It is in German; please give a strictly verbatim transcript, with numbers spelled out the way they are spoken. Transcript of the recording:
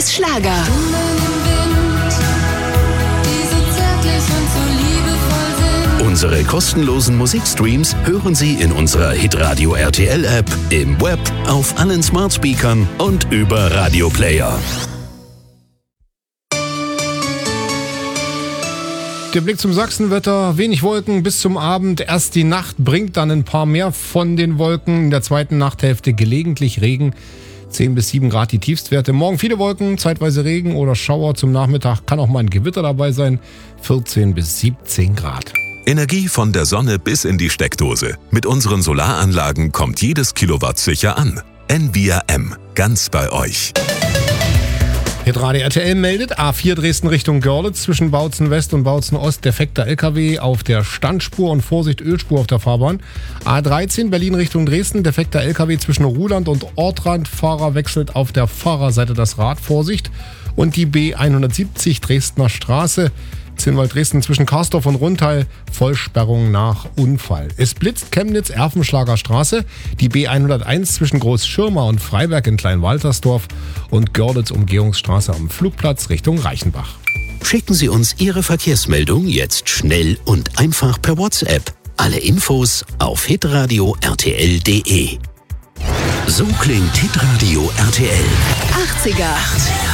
Schlager. Unsere kostenlosen Musikstreams hören Sie in unserer Hitradio R T L App, im Web, auf allen Smartspeakern und über Radioplayer. Der Blick zum Sachsenwetter, wenig Wolken bis zum Abend. Erst die Nacht bringt dann ein paar mehr von den Wolken. In der zweiten Nachthälfte gelegentlich Regen. zehn bis sieben Grad die Tiefstwerte. Morgen viele Wolken, zeitweise Regen oder Schauer. Zum Nachmittag kann auch mal ein Gewitter dabei sein. vierzehn bis siebzehn Grad. Energie von der Sonne bis in die Steckdose. Mit unseren Solaranlagen kommt jedes Kilowatt sicher an. N V I M, ganz bei euch. Hitradio R T L meldet, A vier Dresden Richtung Görlitz zwischen Bautzen West und Bautzen Ost defekter L K W auf der Standspur und Vorsicht Ölspur auf der Fahrbahn. A dreizehn Berlin Richtung Dresden defekter L K W zwischen Ruhland und Ortrand. Fahrer wechselt auf der Fahrerseite das Rad, Vorsicht. Und die B hundertsiebzig Dresdner Straße, Zinnwald Dresden zwischen Karsdorf und Rundtal, Vollsperrung nach Unfall. Es blitzt Chemnitz Erfenschlager Straße, die B hunderteins zwischen Großschirma und Freiberg in Kleinwaltersdorf und Görlitz Umgehungsstraße am Flugplatz Richtung Reichenbach. Schicken Sie uns Ihre Verkehrsmeldung jetzt schnell und einfach per WhatsApp. Alle Infos auf hitradio r t l punkt d e. So klingt Hitradio R T L. achtziger.